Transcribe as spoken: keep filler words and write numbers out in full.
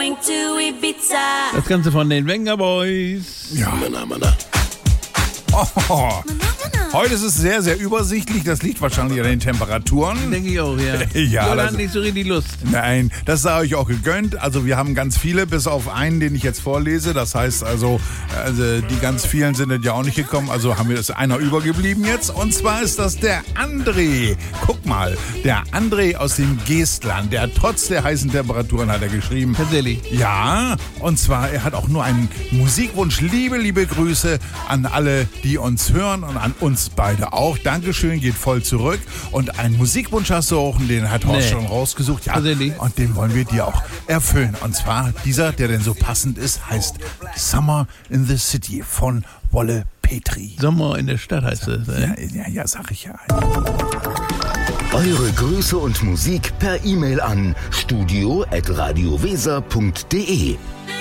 going to Ibiza. Das Ganze von den Venga Boys. Ja. Mana, mana. Oh. Heute ist es sehr, sehr übersichtlich. Das liegt wahrscheinlich an den Temperaturen. Denke ich auch, ja. Ja, Jola das- hat nicht so richtig Lust. Nein, das sei euch auch gegönnt. Also wir haben ganz viele, bis auf einen, den ich jetzt vorlese. Das heißt also, also die ganz vielen sind ja auch nicht gekommen. Also haben wir das einer übergeblieben jetzt. Und zwar ist das der André. Guck mal, der André aus dem Geestland. Der hat trotz der heißen Temperaturen hat er geschrieben. Tatsächlich. Ja, und zwar, er hat auch nur einen Musikwunsch. Liebe, liebe Grüße an alle, die uns hören und an uns beide auch. Dankeschön, geht voll zurück. Und einen Musikwunsch hast du auch, und den hat Horst Nee. schon rausgesucht. Ja, Tatsächlich. und den wollen wir dir auch erfüllen. Und zwar dieser, der denn so passend ist, heißt Summer in the City von Wolle Petri. Sommer in der Stadt heißt es. Ja, Äh? ja, ja, sag ich ja. Eure Grüße und Musik per E-Mail an studio at radioweser punkt de.